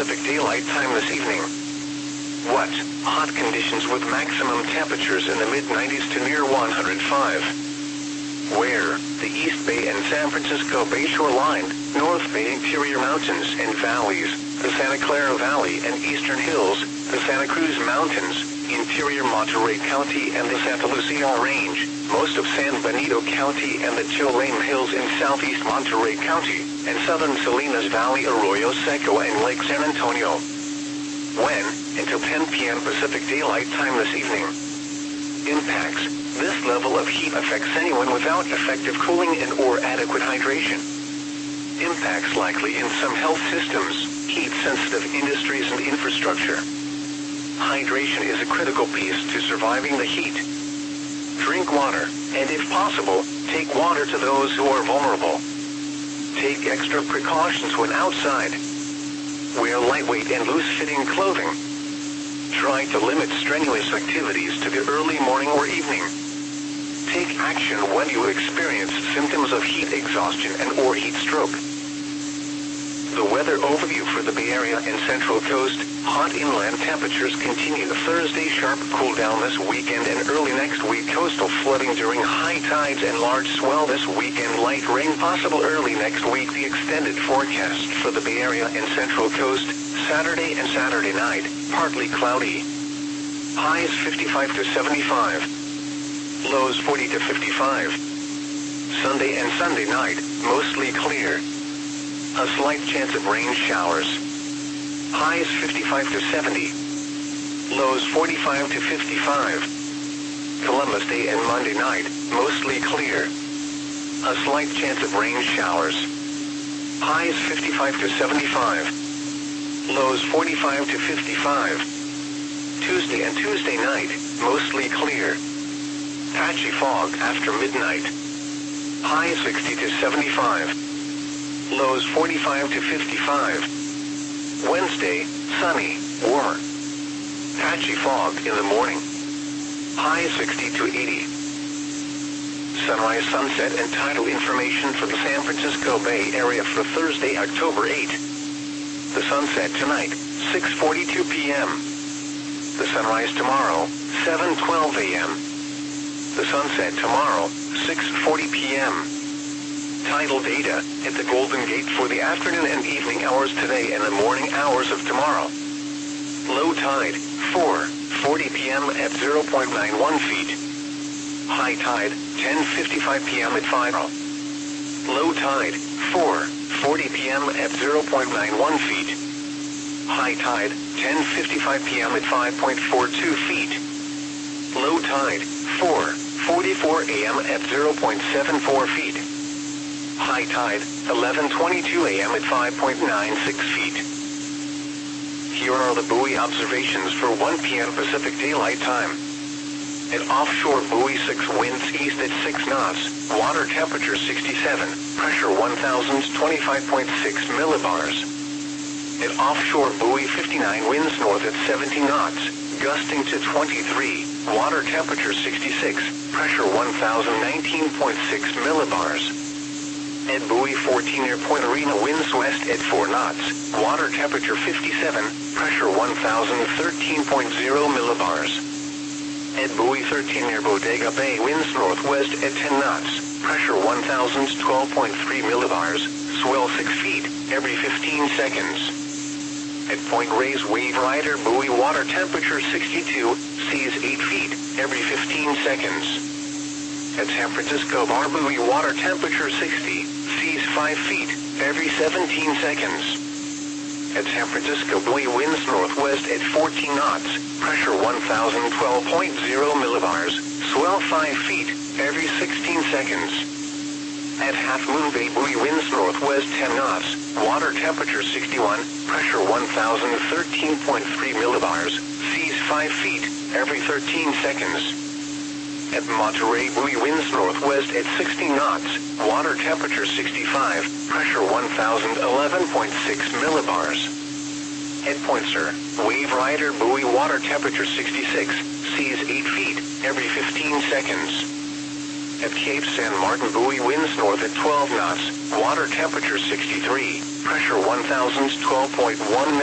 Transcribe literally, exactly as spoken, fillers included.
Pacific Daylight Time this evening. What? Hot conditions with maximum temperatures in the mid nineties to near one hundred five. Where? The East Bay and San Francisco Bay shoreline, North Bay interior mountains and valleys, the Santa Clara Valley and Eastern Hills, the Santa Cruz Mountains, interior Monterey County and the Santa Lucia Range, most of San Benito County and the Tulane Hills in southeast Monterey County, and southern Salinas Valley, Arroyo Seco and Lake San Antonio. When? Until ten p m Pacific Daylight Time this evening. Impacts. This level of heat affects anyone without effective cooling and or adequate hydration. Impacts likely in some health systems, heat-sensitive industries and infrastructure. Hydration is a critical piece to surviving the heat. Drink water, and if possible, take water to those who are vulnerable. Take extra precautions when outside. Wear lightweight and loose-fitting clothing. Try to limit strenuous activities to the early morning or evening. Take action when you experience symptoms of heat exhaustion and or heat stroke. The weather overview for the Bay Area and Central Coast. Hot inland temperatures continue Thursday, sharp cool down this weekend and early next week. Coastal flooding during high tides and large swell this weekend. Light rain possible early next week. The extended forecast for the Bay Area and Central Coast. Saturday and Saturday night, partly cloudy. Highs fifty-five to seventy-five. Lows forty to fifty-five. Sunday and Sunday night, mostly clear. A slight chance of rain showers. Highs fifty-five to seventy. Lows forty-five to fifty-five. Columbus Day and Monday night, mostly clear. A slight chance of rain showers. Highs fifty-five to seventy-five. Lows forty-five to fifty-five. Tuesday and Tuesday night, mostly clear. Patchy fog after midnight. Highs sixty to seventy-five. Lows forty-five to fifty-five. Wednesday, sunny, warmer. Patchy fog in the morning. High sixty to eighty. Sunrise, sunset, and tidal information for the San Francisco Bay Area for Thursday, October eighth. The sunset tonight, six forty-two p m The sunrise tomorrow, seven twelve a m The sunset tomorrow, six forty p m Tidal data at the Golden Gate for the afternoon and evening hours today and the morning hours of tomorrow. Low tide, four forty p m at zero point nine one feet. High tide, ten fifty-five p m at five. Low tide, four forty p m at zero point nine one feet. High tide, ten fifty-five p m at five point four two feet. Low tide, four forty-four a m at zero point seven four feet. High tide, eleven twenty-two a m at five point nine six feet. Here are the buoy observations for one p m Pacific Daylight Time. At offshore buoy six, winds east at six knots, water temperature sixty-seven, pressure one thousand twenty-five point six millibars. At offshore buoy fifty-nine, winds north at seventy knots, gusting to twenty-three, water temperature sixty-six, pressure one thousand nineteen point six millibars. At buoy fourteen near Point Arena, winds west at four knots, water temperature fifty-seven, pressure one thousand thirteen point zero millibars. At buoy thirteen near Bodega Bay, winds northwest at ten knots, pressure one thousand twelve point three millibars, swell six feet every fifteen seconds. At Point Reyes, Wave Rider buoy, water temperature sixty-two, seas eight feet every fifteen seconds. At San Francisco Bar buoy, water temperature sixty, seas five feet every seventeen seconds. At San Francisco buoy, winds northwest at fourteen knots, pressure one thousand twelve point zero millibars, swell five feet every sixteen seconds. At Half Moon Bay buoy, winds northwest ten knots, water temperature sixty-one, pressure one thousand thirteen point three millibars, seas five feet every thirteen seconds. At Monterey buoy, winds northwest at sixty knots, water temperature sixty-five, pressure one thousand eleven point six millibars. At Point Sur, Wave Rider buoy, water temperature sixty-six, seas eight feet every fifteen seconds. At Cape San Martin buoy, winds north at twelve knots, water temperature sixty-three, pressure one thousand twelve point one millibars.